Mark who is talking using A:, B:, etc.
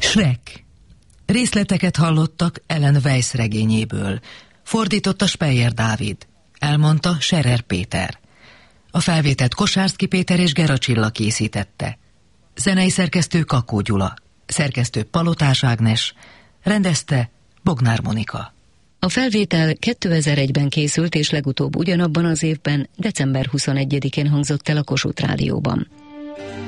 A: Shrek. Részleteket hallottak Ellen Weiss regényéből. Fordította Speyer Dávid. Elmondta Scherer Péter. A felvételt Kosárszky Péter és Gera Csilla készítette. Zenei szerkesztő Kakó Gyula. Szerkesztő Palotás Ágnes. Rendezte Bognár Monika.
B: A felvétel 2001-ben készült, és legutóbb ugyanabban az évben, december 21-én hangzott el a Kossuth Rádióban.